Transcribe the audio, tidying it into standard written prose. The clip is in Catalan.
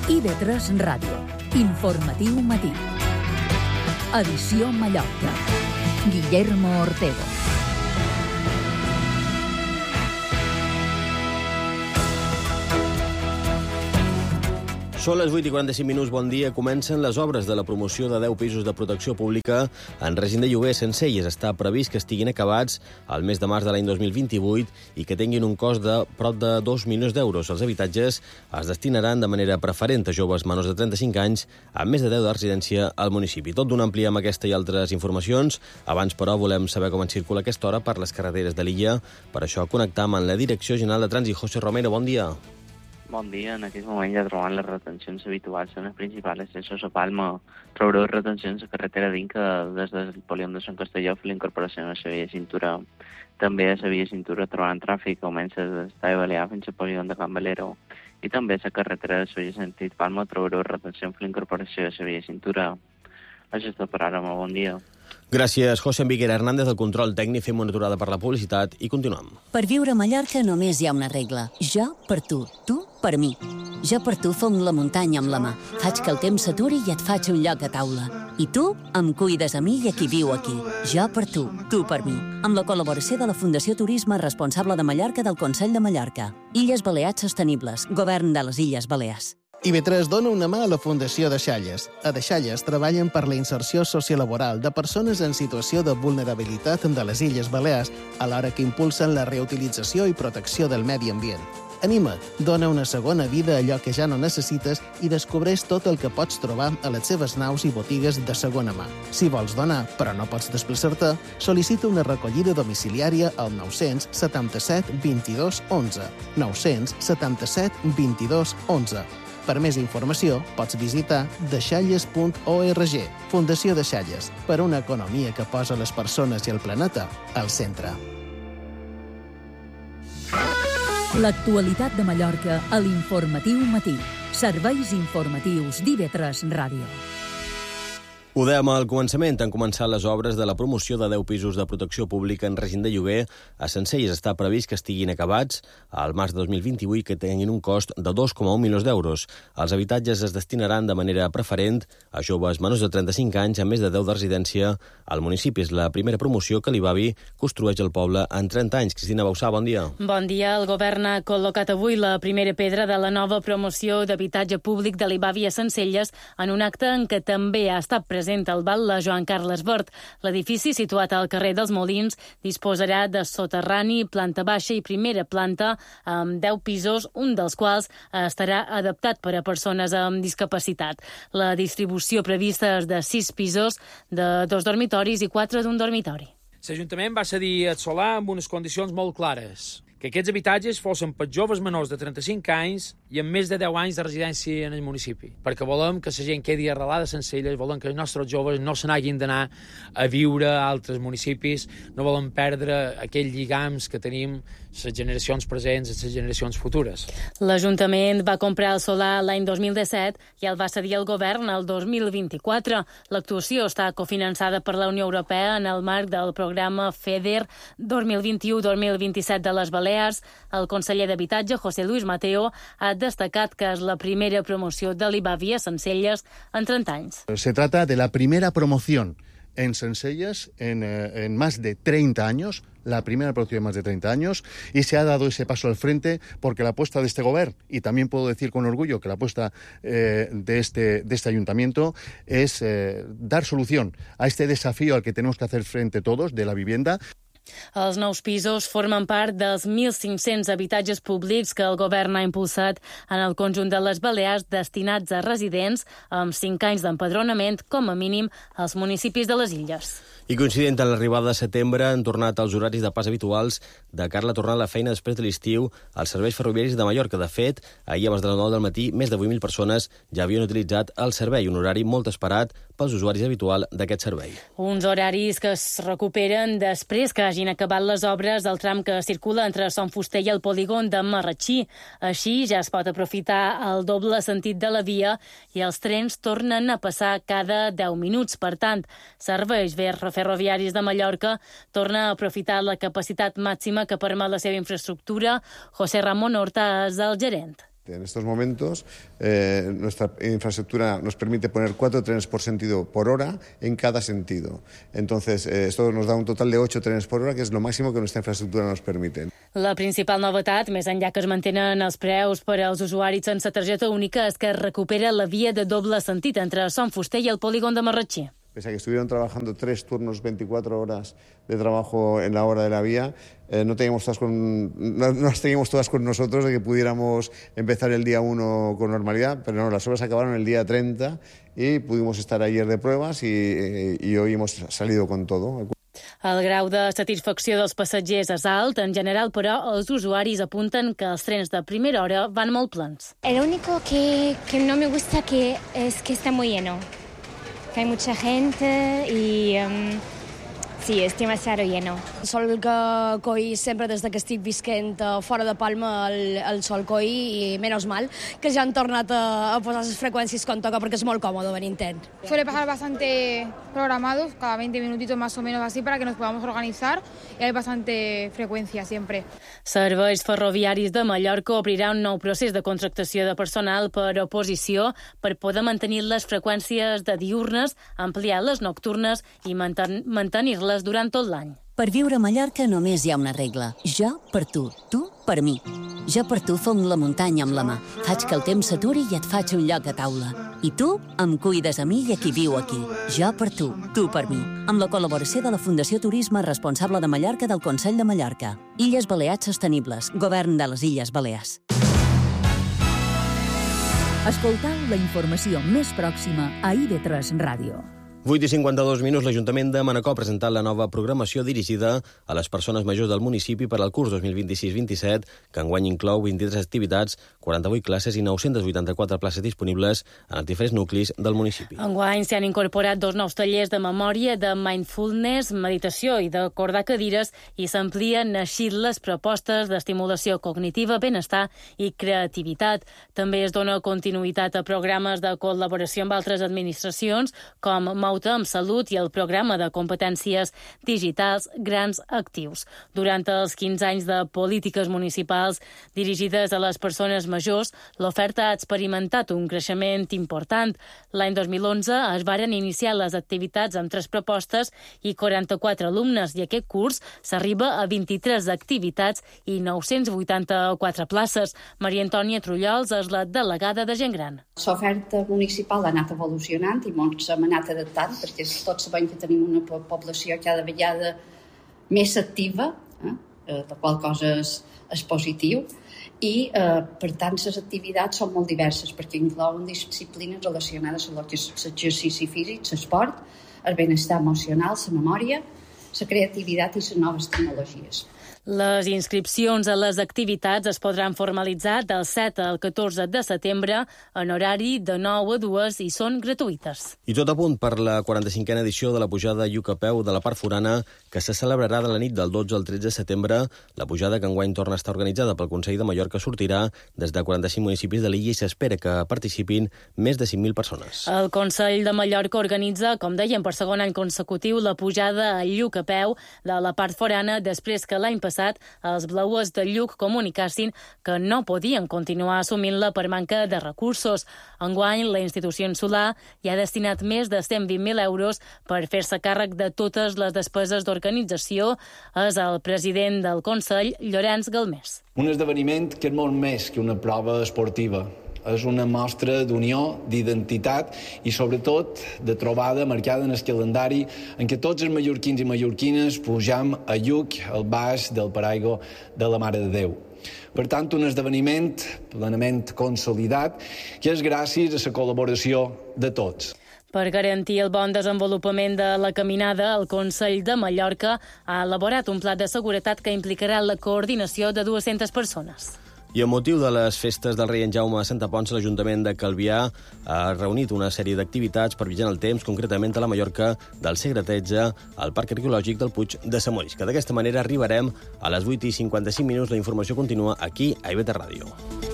IB3 Ràdio. Informatiu matí. Edició Mallorca. Guillermo Ortego. Són les 8:45, bon dia. Comencen les obres de la promoció de 10 pisos de protecció pública en règim de lloguer a Sencelles. Està previst que estiguin acabats al mes de març de l'any 2028 i que tinguin un cost de prop de 2 milions d'euros. Els habitatges es destinaran de manera preferent a joves menors de 35 anys amb més de 10 de residència al municipi. Tot d'una àmplia amb aquesta i altres informacions. Abans, però, volem saber com circula aquesta hora per les carreteres de l'illa. Per això connectam amb la Direcció General de Trànsit. José Romero, bon dia. Bon dia. En aquest moment ja trobant les retencions habituals en les principals accessos a Palma. Trobareu retencions a carretera d'Inca des del polígon de Sant Castelló fins a la incorporació a la via Cintura. També a la via Cintura trobant tràfic que comença d'Estadi Balear fins al polígon de Can Valero. I també a la carretera de Solla sentit Palma trobareu retenció fins a la incorporació a la via Cintura. Això és tot per ara. Molt bon dia. Gràcies, José Enviguera Hernández, del control tècnic. Fem una aturada per la publicitat i continuem. Per viure a Mallorca només hi ha una regla. Jo per tu per mi. Jo per tu fong la muntanya amb la mà. Faig que el temps s'aturi i et faig un lloc a taula. I tu em cuides a mi i a qui viu aquí. Jo per tu per mi. Amb la col·laboració de la Fundació Turisme Responsable de Mallorca del Consell de Mallorca. Illes Balears Sostenibles. Govern de les Illes Balears. IB3 dona una mà a la Fundació Deixalles. A Deixalles treballen per la inserció sociolaboral de persones en situació de vulnerabilitat de les Illes Balears, alhora que impulsen la reutilització i protecció del medi ambient. Anima't, dona una segona vida a allò que ja no necessites i descobreix tot el que pots trobar a les seves naus i botigues de segona mà. Si vols donar, però no pots desplaçar-te, sol·licita una recollida domiciliària al 977 22 11. 977 22 11. Per més informació, pots visitar deixalles.org. Fundació Deixalles, per una economia que posa les persones i el planeta al centre. L'actualitat de Mallorca a l'Informatiu matí. Serveis informatius d'IB3 Ràdio. Ho dèiem al començament, han començat les obres de la promoció de 10 pisos de protecció pública en règim de lloguer a Sencelles. Està previst que estiguin acabats al març de 2028 i que tinguin un cost de 2,1 milions d'euros. Els habitatges es destinaran de manera preferent a joves menors de 35 anys amb més de 10 de residència al municipi. És la primera promoció que l'IBAVI construeix al poble en 30 anys. Cristina Bausà, bon dia. Bon dia. El govern ha col·locat avui la primera pedra de la nova promoció d'habitatge públic de l'IBAVI a Sencelles en un acte en què també ha estat present al Batlle Joan Carles Bort. L'edifici, situat al carrer dels Molins, disposarà de soterrani, planta baixa i primera planta amb 10 pisos, un dels quals estarà adaptat per a persones amb discapacitat. La distribució prevista és de 6 pisos, de 2 dormitoris i 4 d'un dormitori. L'Ajuntament va cedir el solar amb unes condicions molt clares, que aquests habitatges fossin per joves menors de 35 anys i amb més de 10 anys de residència en el municipi, perquè volem que la gent quedi arrelada a Sencelles, volem que els nostres joves no se n'hagin d'anar a viure a altres municipis, no volem perdre aquells lligams que tenim les generacions presents i les generacions futures. L'Ajuntament va comprar el solar l'any 2017 i el va cedir al govern el 2024. L'actuació està cofinançada per la Unió Europea en el marc del programa FEDER 2021-2027 de les Balears. El conseller d'Habitatge, José Luis Mateo, ha destacat que és la primera promoció de l'IBAVI a Sencelles en 30 anys. Se trata de la primera promoción en Sencelles en más de 30 años, la primera promoción en más de 30 años, y se ha dado ese paso al frente porque la apuesta de este gobierno, y también puedo decir con orgullo que la apuesta de este ayuntamiento es dar solución a este desafío al que tenemos que hacer frente todos de la vivienda. Els nous pisos formen part dels 1.500 habitatges públics que el govern ha impulsat en el conjunt de les Balears destinats a residents amb 5 anys d'empadronament, com a mínim, als municipis de les illes. I coincidint amb l'arribada de setembre, han tornat als horaris de pas habituals de cara a tornar a la feina després de l'estiu als serveis ferroviaris de Mallorca. De fet, ahir a les 9 del matí, més de 8.000 persones ja havien utilitzat el servei, un horari molt esperat pels usuaris habituals d'aquest servei. Uns horaris que es recuperen després que hagin acabat les obres del tram que circula entre Son Fuster i el polígon de Marratxí. Així ja es pot aprofitar el doble sentit de la via i els trens tornen a passar cada 10 minuts. Per tant, serveis ferroviaris de Mallorca torna a aprofitar la capacitat màxima que permet la seva infraestructura. José Ramon Horta és el gerent. En estos momentos, nuestra infraestructura nos permite poner 4 trenes por sentido por hora en cada sentido. Entonces, esto nos da un total de 8 trenes por hora, que es lo máximo que nuestra infraestructura nos permite. La principal novetat, més enllà que es mantenen els preus per als usuaris sense targeta única, és que es recupera la via de doble sentit entre Son Fuster i el polígon de Marratxí. Pese a que estuvieron trabajando 3 turnos, 24 horas de trabajo en la hora de la vía, no las teníamos todas con nosotros de que pudiéramos empezar el día 1 con normalidad, pero no, las obras acabaron el día 30 y pudimos estar ayer de pruebas y hoy hemos salido con todo. El grau de satisfacció dels passatgers és alt. En general, però, els usuaris apunten que els trens de primera hora van molt plens. El único que no me gusta es que está muy lleno. Que hay mucha gente y sí, és demasiado lleno. El sol que coi sempre des que estic visquent fora de Palma, el sol coi, i menys mal que ja han tornat a posar les freqüències com toca, perquè és molt còmode venint-en. Suele pasar bastante programados, cada 20 minutitos más o menos así, para que nos podamos organizar, y hay bastante frecuencia siempre. Serveis Ferroviaris de Mallorca obrirà un nou procés de contractació de personal per oposició per poder mantenir les freqüències de diurnes, ampliar les nocturnes i mantenir-les durant tot l'any. Per viure a Mallorca només hi ha una regla. Jo per tu per mi. Jo per tu fong la muntanya amb la mà. Faig que el temps s'aturi i et faig un lloc a taula. I tu em cuides a mi i a qui viu aquí. Jo per tu per mi. Amb la col·laboració de la Fundació Turisme Responsable de Mallorca del Consell de Mallorca. Illes Balears Sostenibles. Govern de les Illes Balears. Escoltau la informació més pròxima a IB3 Ràdio. 8:52, l'Ajuntament de Manacor ha presentat la nova programació dirigida a les persones majors del municipi per al curs 2026-27, que enguany inclou 23 activitats, 48 classes i 984 places disponibles en els diferents nuclis del municipi. Enguany s'hi han incorporat 2 nous tallers de memòria, de mindfulness, meditació i d'acordar cadires, i s'amplien així les propostes d'estimulació cognitiva, benestar i creativitat. També es dona continuïtat a programes de col·laboració amb altres administracions, com amb Salut i el programa de competències digitals Grans Actius. Durant els 15 anys de polítiques municipals dirigides a les persones majors, l'oferta ha experimentat un creixement important. L'any 2011 es varen iniciar les activitats amb 3 propostes i 44 alumnes, i aquest curs s'arriba a 23 activitats i 984 places. Maria Antònia Trullols és la delegada de Gent Gran. L'oferta municipal ha anat evolucionant i ens hem anat adaptant, perquè tots sabem que tenim una població cada vegada més activa, la qual cosa és positiu, i per tant les activitats són molt diverses, perquè inclouen disciplines relacionades amb l'exercici físic, l'esport, el benestar emocional, la memòria, la creativitat i les noves tecnologies. Les inscripcions a les activitats es podran formalitzar del 7 al 14 de setembre en horari de 9 a 2 i són gratuïtes. I tot a punt per la 45a edició de la pujada Lluc a peu de la part forana, que se celebrarà de la nit del 12 al 13 de setembre. La pujada, que enguany torna a estar organitzada pel Consell de Mallorca, sortirà des de 45 municipis de l'illa i s'espera que participin més de 5.000 persones. El Consell de Mallorca organitza, com dèiem, per segon any consecutiu la pujada a Lluc a peu de la part forana, després que l'any passat els blauers de Lluc comunicassin que no podien continuar assumint-la per manca de recursos. Enguany, la institució insular hi ha destinat més de 120.000 euros per fer-se càrrec de totes les despeses d'organització. És el president del Consell, Llorenç Galmés. Un esdeveniment que és molt més que una prova esportiva. És una mostra d'unió, d'identitat i, sobretot, de trobada marcada en el calendari en què tots els mallorquins i mallorquines pujam a Lluc, al baix del paraigua de la Mare de Déu. Per tant, un esdeveniment plenament consolidat que és gràcies a la col·laboració de tots. Per garantir el bon desenvolupament de la caminada, el Consell de Mallorca ha elaborat un pla de seguretat que implicarà la coordinació de 200 persones. I amb motiu de les festes del rei en Jaume a Santa Ponça, l'Ajuntament de Calvià ha reunit una sèrie d'activitats per vigilar el temps, concretament a la Mallorca del segle XIII, al Parc Arqueològic del Puig de Samolls. Que d'aquesta manera arribarem a les 8:55. La informació continua aquí a IB3 Ràdio.